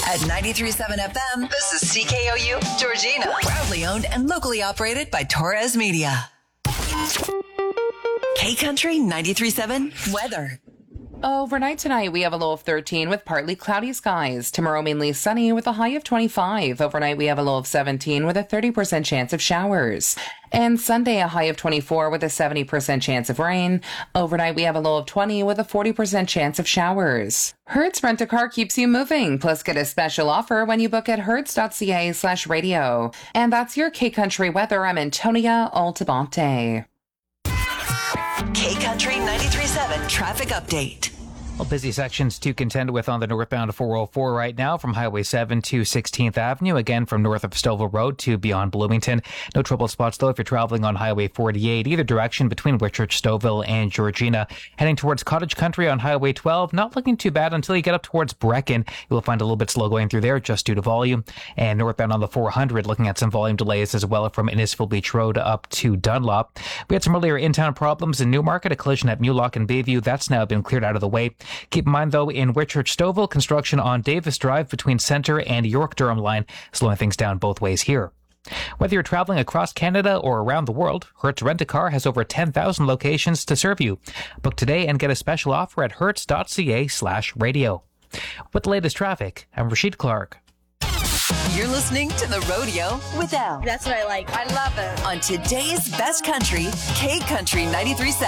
At 93.7 FM, this is CKOU Georgina. Proudly owned and locally operated by Torres Media. K-Country 93.7 weather. Overnight tonight, we have a low of 13 with partly cloudy skies. Tomorrow, mainly sunny with a high of 25. Overnight, we have a low of 17 with a 30% chance of showers. And Sunday, a high of 24 with a 70% chance of rain. Overnight, we have a low of 20 with a 40% chance of showers. Hertz Rent-A-Car keeps you moving. Plus, get a special offer when you book at hertz.ca/radio. And that's your K-Country weather. I'm Antonia Altabonte. K-Country 93.7 traffic update. Well, busy sections to contend with on the northbound 404 right now from Highway 7 to 16th Avenue. Again, from north of Stouffville Road to beyond Bloomington. No trouble spots, though, if you're traveling on Highway 48, either direction between Whitchurch, Stouffville, and Georgina. Heading towards Cottage Country on Highway 12, not looking too bad until you get up towards Brecken. You'll find a little bit slow going through there just due to volume. And northbound on the 400, looking at some volume delays as well from Innisfil Beach Road up to Dunlop. We had some earlier in-town problems in Newmarket, a collision at Mulock and Bayview. That's now been cleared out of the way. Keep in mind, though, in Whitchurch, Stouffville, construction on Davis Drive between Centre and York-Durham line, slowing things down both ways here. Whether you're traveling across Canada or around the world, Hertz Rent-A-Car has over 10,000 locations to serve you. Book today and get a special offer at hertz.ca/radio. With the latest traffic, I'm Rashid Clark. You're listening to The Rodeo with Elle. That's what I like. I love it. On today's best country, K-Country 93.7.